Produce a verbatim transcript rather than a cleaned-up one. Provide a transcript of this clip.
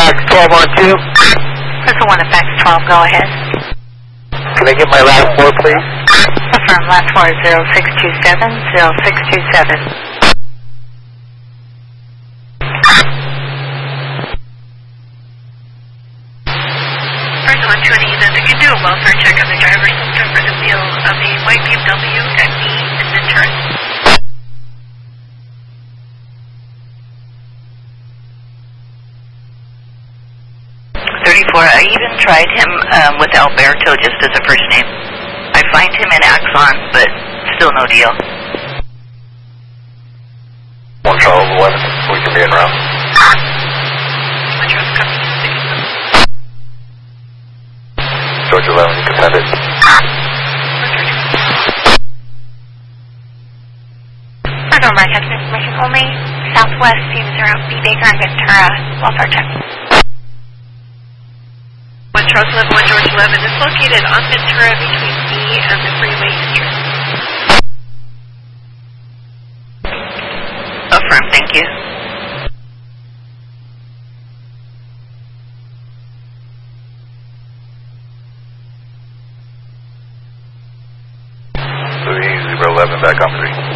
fax twelve on two. Crystal one to fax twelve, go ahead. Can I get my last four, please? Affirm, last four is zero six two seven, zero six two seven. Crystal one twenty, then they can do a welfare check on the driver's system for the wheel of the white B M W at E and then turn. thirty-four, I even tried him um, with Alberto just as a first name. I find him in Axon, but still no deal. one Charles eleven, we can be en route. One Charles coming. George eleven, you can send it. Crystal broadcast information only. Southwest seems around B Baker and Ventura. Welfare check. One Charles eleven, one George eleven is located on Ventura between B and the freeway entrance. Affirm, thank you. three zero eleven, back on three.